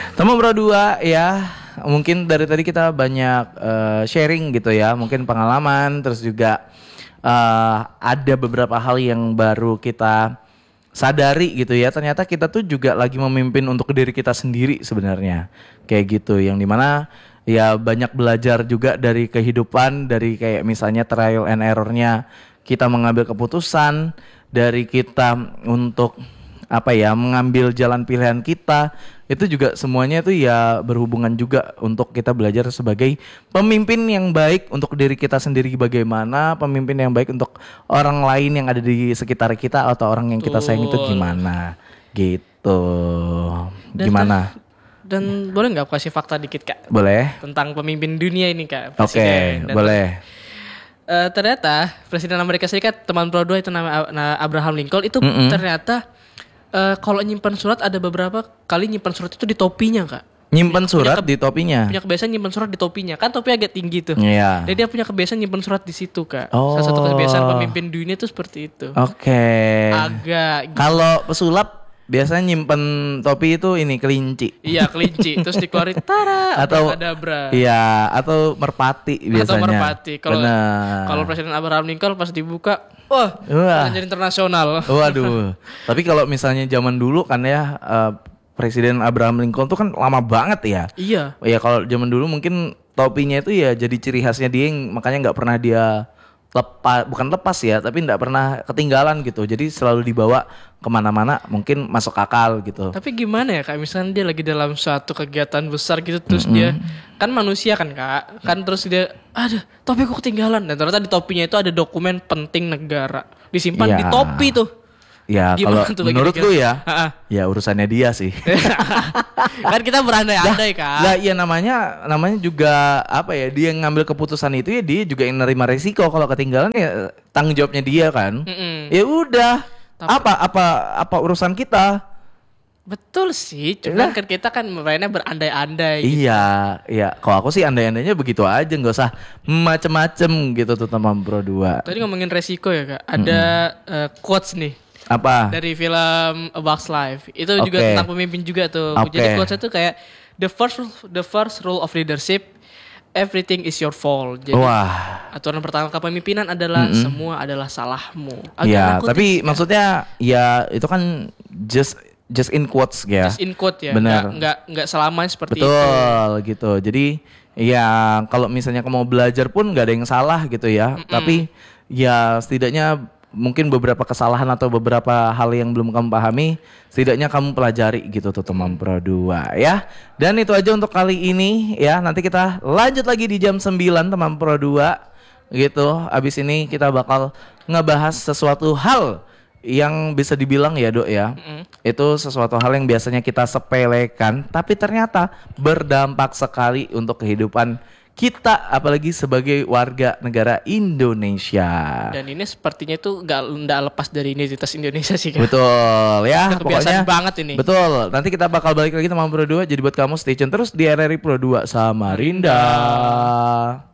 Teman Bro 2 ya, mungkin dari tadi kita banyak sharing gitu ya, mungkin pengalaman, terus juga ada beberapa hal yang baru kita sadari gitu ya. Ternyata kita tuh juga lagi memimpin untuk diri kita sendiri sebenarnya, kayak gitu. Yang dimana ya banyak belajar juga dari kehidupan, dari kayak misalnya trial and errornya kita mengambil keputusan, dari kita untuk apa ya mengambil jalan pilihan kita, itu juga semuanya itu ya berhubungan juga untuk kita belajar sebagai pemimpin yang baik untuk diri kita sendiri, bagaimana pemimpin yang baik untuk orang lain yang ada di sekitar kita atau orang yang kita sayang itu gimana gitu. Gimana? Dan boleh nggak aku kasih fakta dikit Kak? Boleh. Tentang pemimpin dunia ini Kak. Oke, boleh. Ternyata Presiden Amerika Serikat teman Pro 2 itu nama Abraham Lincoln itu ternyata kalau nyimpan surat ada beberapa kali nyimpan surat itu di topinya Kak. Nyimpan surat di topinya? Punya kebiasaan nyimpan surat di topinya. Kan topi agak tinggi tuh. Iya. Jadi dia punya kebiasaan nyimpan surat di situ Kak. Oh. Salah satu kebiasaan pemimpin dunia itu seperti itu. Oke. Agak. Kalau pesulap biasanya nyimpen topi itu ini kelinci. Iya kelinci. Terus dikeluarin tara atau abrakadabra. Iya, atau merpati biasanya. Atau merpati. Kalau Presiden Abraham Lincoln pas dibuka, wah. Jadi internasional. Waduh. Tapi kalau misalnya zaman dulu kan ya Presiden Abraham Lincoln tuh kan lama banget ya. Iya. Ya kalau zaman dulu mungkin topinya itu ya jadi ciri khasnya dia, yang makanya nggak pernah dia bukan lepas ya, tapi nggak pernah ketinggalan gitu. Jadi selalu dibawa kemana-mana, mungkin masuk akal gitu. Tapi gimana ya Kak, misalnya dia lagi dalam suatu kegiatan besar gitu, terus dia kan manusia kan Kak, kan terus dia ada topi aku ketinggalan, dan ternyata di topinya itu ada dokumen penting negara disimpan di topi tuh. Ya kalau menurut lu ya, ya urusannya dia sih. Kan kita berandai-andai Kak. Lah iya namanya juga apa ya, dia yang ngambil keputusan itu ya dia juga yang nerima resiko kalau ketinggalan, ya tanggung jawabnya dia kan. Ya udah. Apa urusan kita? Betul sih, cuman kan kita kan mainnya berandai-andai gitu. Iya. Kalau aku sih andai-andainya begitu aja, nggak usah macem-macem gitu tuh teman Bro 2. Tadi ngomongin resiko ya Kak, ada quotes nih. Apa? Dari film A Bug's Life. Itu juga tentang pemimpin juga tuh. Jadi quotes itu kayak the first rule of leadership, everything is your fault. Jadi aturan pertama kepemimpinan adalah semua adalah salahmu. Iya, tapi maksudnya ya itu kan just in quotes ya. Just in quote ya. Benar. Enggak selamanya seperti itu. Betul gitu. Jadi ya kalau misalnya kamu mau belajar pun nggak ada yang salah gitu ya. Tapi ya setidaknya mungkin beberapa kesalahan atau beberapa hal yang belum kamu pahami, setidaknya kamu pelajari gitu tuh teman Pro 2 ya. Dan itu aja untuk kali ini ya. Nanti kita lanjut lagi di jam 9 teman Pro 2 gitu. Abis ini kita bakal ngebahas sesuatu hal yang bisa dibilang ya Dok ya, itu sesuatu hal yang biasanya kita sepelekan, tapi ternyata berdampak sekali untuk kehidupan kita, apalagi sebagai warga negara Indonesia. Dan ini sepertinya itu nggak lepas dari identitas Indonesia sih kan. Betul ya, kebiasaan banget ini. Betul. Nanti kita bakal balik lagi teman Pro 2. Jadi buat kamu stay tune terus di RRI Pro 2 Samarinda.